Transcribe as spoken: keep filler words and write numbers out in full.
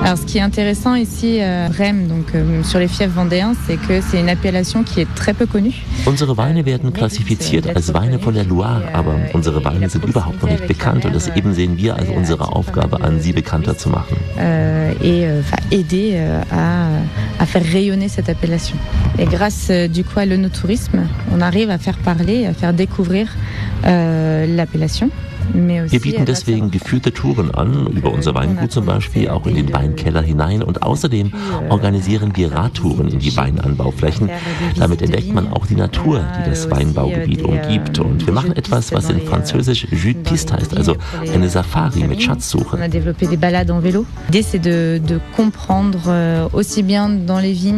Alors, ce qui est intéressant ici, euh, Rem, donc euh, sur les fiefs vendéens, c'est que c'est une appellation qui est très peu connue. Unsere Weine werden klassifiziert als Weine von der Loire, aber unsere Weine sind überhaupt noch nicht bekannt und das eben sehen wir als unsere Aufgabe an, sie bekannter zu machen. Euh, et euh, aider euh, à, à faire rayonner cette appellation. Et grâce euh, du coup à l'œnotourisme, on arrive à faire parler, à faire découvrir euh, l'appellation. Wir bieten deswegen geführte Touren an, über unser Weingut zum Beispiel, auch in den Weinkeller hinein und außerdem organisieren wir Radtouren in die Weinanbauflächen. Damit entdeckt man auch die Natur, die das Weinbaugebiet umgibt und wir machen etwas, was in Französisch Jus de Piste heißt, also eine Safari mit Schatzsuche. On a développé des balades en vélo. L'idée c'est de, de comprendre aussi bien dans les vignes